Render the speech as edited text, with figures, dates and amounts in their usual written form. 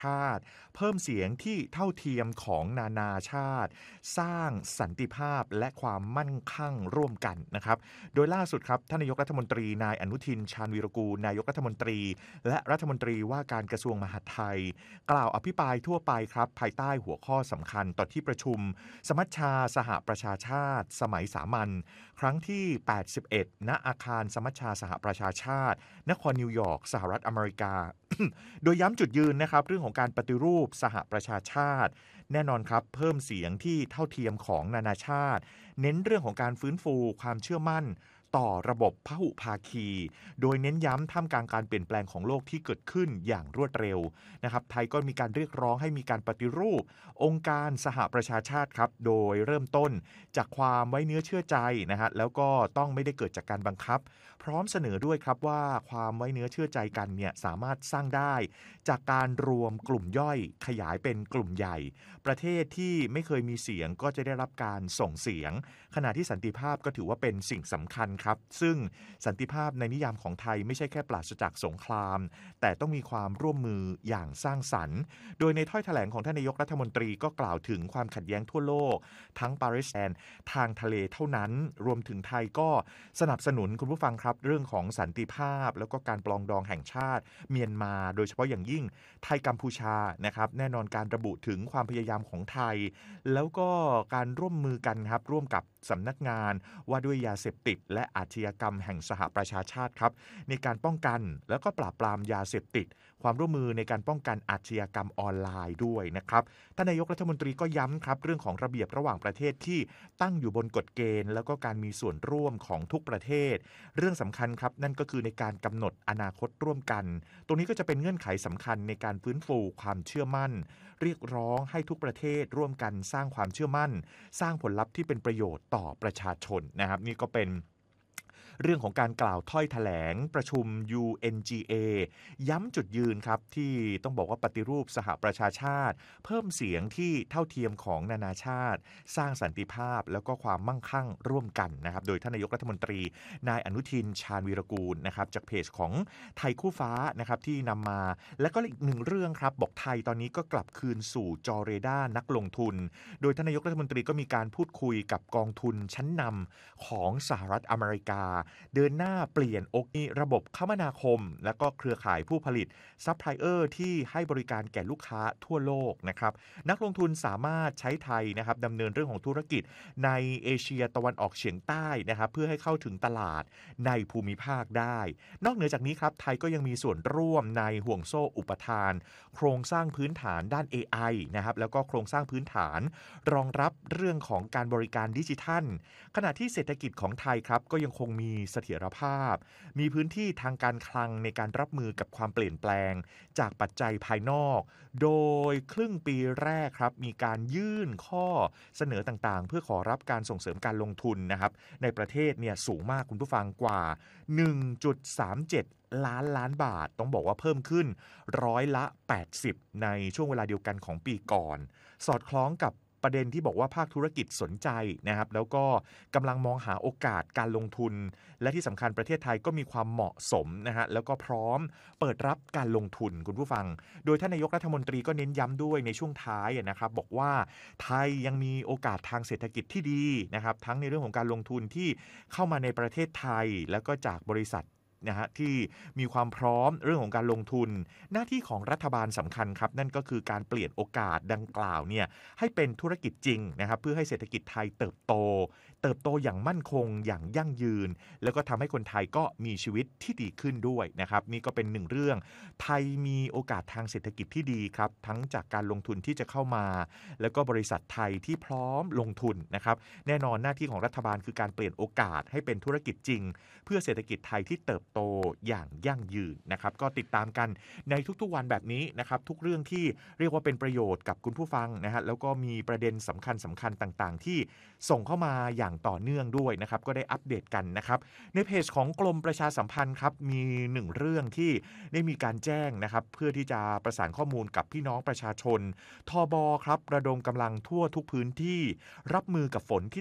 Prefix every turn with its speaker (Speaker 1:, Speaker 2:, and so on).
Speaker 1: ชาติเพิ่มเสียงที่เท่าเทียมของนานาชาติสร้างสันติภาพและความมั่นคงร่วมกันนะครับโดยล่าสุดครับท่านนายกรัฐมนตรีนายอนุทินชาญวีรกูลนายกรัฐมนตรีและรัฐมนตรีว่าการกระทรวงมหาดไทยกล่าวอภิปรายทั่วไปครับภายใต้หัวข้อสำคัญต่อที่ประชุมสมัชชาสหประชาชาติสมัยสามัญครั้งที่81ณอาคารสมัชชาสหประชาชาตินครนิวยอร์กสหรัฐอเมริกา โดยย้ำจุดยืนนะครับเรื่องของการปฏิรูปสหประชาชาติแน่นอนครับเพิ่มเสียงที่เท่าเทียมของนานาชาติเน้นเรื่องของการฟื้นฟูความเชื่อมั่นต่อระบบพหุภาคีโดยเน้นย้ำท่ามกลางการเปลี่ยนแปลงของโลกที่เกิดขึ้นอย่างรวดเร็วนะครับไทยก็มีการเรียกร้องให้มีการปฏิรูปองค์การสหประชาชาติครับโดยเริ่มต้นจากความไว้เนื้อเชื่อใจนะฮะแล้วก็ต้องไม่ได้เกิดจากการบังคับพร้อมเสนอด้วยครับว่าความไว้เนื้อเชื่อใจกันเนี่ยสามารถสร้างได้จากการรวมกลุ่มย่อยขยายเป็นกลุ่มใหญ่ประเทศที่ไม่เคยมีเสียงก็จะได้รับการส่งเสียงขณะที่สันติภาพก็ถือว่าเป็นสิ่งสำคัญครับซึ่งสันติภาพในนิยามของไทยไม่ใช่แค่ปราศจากสงครามแต่ต้องมีความร่วมมืออย่างสร้างสรรค์โดยในถ้อยแถลงของท่านนายกรัฐมนตรีก็กล่าวถึงความขัดแย้งทั่วโลกทั้งปาเลสไตน์ทางทะเลเท่านั้นรวมถึงไทยก็สนับสนุนคุณผู้ฟังครับเรื่องของสันติภาพแล้วก็การปลองดองแห่งชาติเมียนมาโดยเฉพาะอย่างยิ่งไทยกัมพูชานะครับแน่นอนการระบุถึงความพยายามของไทยแล้วก็การร่วมมือกันครับร่วมกับสำนักงานว่าด้วยยาเสพติดและอาชญากรรมแห่งสหประชาชาติครับในการป้องกันแล้วก็ปราบปรามยาเสพติดความร่วมมือในการป้องกันอาชญากรรมออนไลน์ด้วยนะครับท่านนายกรัฐมนตรีก็ย้ำครับเรื่องของระเบียบระหว่างประเทศที่ตั้งอยู่บนกฎเกณฑ์แล้วก็การมีส่วนร่วมของทุกประเทศเรื่องสำคัญครับนั่นก็คือในการกำหนดอนาคตร่วมกันตรงนี้ก็จะเป็นเงื่อนไขสำคัญในการฟื้นฟูความเชื่อมั่นเรียกร้องให้ทุกประเทศร่วมกันสร้างความเชื่อมั่นสร้างผลลัพธ์ที่เป็นประโยชน์ต่อประชาชนนะครับนี่ก็เป็นเรื่องของการกล่าวถ้อยแถลงประชุม UNGA ย้ำจุดยืนครับที่ต้องบอกว่าปฏิรูปสหประชาชาติเพิ่มเสียงที่เท่าเทียมของนานาชาติสร้างสันติภาพแล้วก็ความมั่งคั่งร่วมกันนะครับโดยท่านนายกรัฐมนตรีนายอนุทินชาญวีรกูลนะครับจากเพจของไทยคู่ฟ้านะครับที่นำมาและก็อีกหนึ่งเรื่องครับบอกไทยตอนนี้ก็กลับคืนสู่จอเรดาร์นักลงทุนโดยท่านนายกรัฐมนตรีก็มีการพูดคุยกับกองทุนชั้นนำของสหรัฐอเมริกาเดินหน้าเปลี่ยนระบบคมนาคมและก็เครือข่ายผู้ผลิตซัพพลายเออร์ที่ให้บริการแก่ลูกค้าทั่วโลกนะครับนักลงทุนสามารถใช้ไทยนะครับดำเนินเรื่องของธุรกิจในเอเชียตะวันออกเฉียงใต้นะครับเพื่อให้เข้าถึงตลาดในภูมิภาคได้นอกเหนือจากนี้ครับไทยก็ยังมีส่วนร่วมในห่วงโซ่อุปทานโครงสร้างพื้นฐานด้าน AI นะครับแล้วก็โครงสร้างพื้นฐานรองรับเรื่องของการบริการดิจิทัลขณะที่เศรษฐกิจของไทยครับก็ยังคงมีเสถียรภาพมีพื้นที่ทางการคลังในการรับมือกับความเปลี่ยนแปลงจากปัจจัยภายนอกโดยครึ่งปีแรกครับมีการยื่นข้อเสนอต่างๆเพื่อขอรับการส่งเสริมการลงทุนนะครับในประเทศเนี่ยสูงมากคุณผู้ฟังกว่า 1.37 ล้านบาทต้องบอกว่าเพิ่มขึ้นร้อยละ80ในช่วงเวลาเดียวกันของปีก่อนสอดคล้องกับประเด็นที่บอกว่าภาคธุรกิจสนใจนะครับแล้วก็กำลังมองหาโอกาสการลงทุนและที่สำคัญประเทศไทยก็มีความเหมาะสมนะฮะแล้วก็พร้อมเปิดรับการลงทุนคุณผู้ฟังโดยท่านนายกรัฐมนตรีก็เน้นย้ำด้วยในช่วงท้ายนะครับบอกว่าไทยยังมีโอกาสทางเศรษฐกิจที่ดีนะครับทั้งในเรื่องของการลงทุนที่เข้ามาในประเทศไทยแล้วก็จากบริษัทนะฮะที่มีความพร้อมเรื่องของการลงทุนหน้าที่ของรัฐบาลสำคัญครับนั่นก็คือการเปลี่ยนโอกาสดังกล่าวเนี่ยให้เป็นธุรกิจจริงนะครับเพื่อให้เศรษฐกิจไทยเติบโตอย่างมั่นคงอย่างยั่งยืนแล้วก็ทำให้คนไทยก็มีชีวิตที่ดีขึ้นด้วยนะครับนี่ก็เป็นหนึ่งเรื่องไทยมีโอกาสทางเศรษฐกิจที่ดีครับทั้งจากการลงทุนที่จะเข้ามาแล้วก็บริษัทไทยที่พร้อมลงทุนนะครับแน่นอนหน้าที่ของรัฐบาลคือการเปลี่ยนโอกาสให้เป็นธุรกิจจริงเพื่อเศรษฐกิจไทยที่เติบโตอย่างยั่งยืนนะครับก็ติดตามกันในทุกๆวันแบบนี้นะครับทุกเรื่องที่เรียกว่าเป็นประโยชน์กับคุณผู้ฟังนะฮะแล้วก็มีประเด็นสำคัญต่างๆที่ส่งเข้ามาอย่างต่อเนื่องด้วยนะครับก็ได้อัปเดตกันนะครับในเพจของกรมประชาสัมพันธ์ครับมีหนึ่งเรื่องที่ได้มีการแจ้งนะครับเพื่อที่จะประสานข้อมูลกับพี่น้องประชาชนทบครับระดมกำลังทั่วทุกพื้นที่รับมือกับฝนที่